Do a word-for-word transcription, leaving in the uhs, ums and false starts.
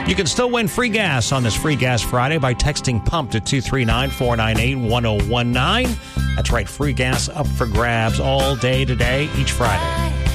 You can still win free gas on this Free Gas Friday by texting PUMP to two three nine, four nine eight, one oh one nine. That's right, free gas up for grabs all day today, each Friday.